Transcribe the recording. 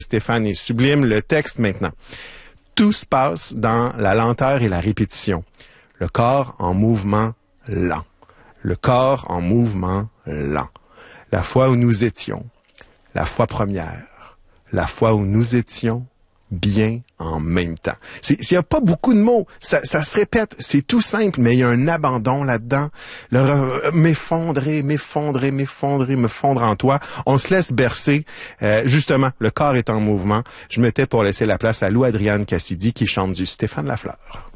Stéphane est sublime. Le texte maintenant. Tout se passe dans la lenteur et la répétition. Le corps en mouvement lent. Le corps en mouvement lent. La fois où nous étions. La fois première. La fois où nous étions bien en même temps. Il y a pas beaucoup de mots. Ça se répète. C'est tout simple, mais il y a un abandon là-dedans. M'effondrer, me fondre en toi. On se laisse bercer. Justement, le corps est en mouvement. Je me tais pour laisser la place à Lou Adrienne Cassidy qui chante du Stéphane Lafleur.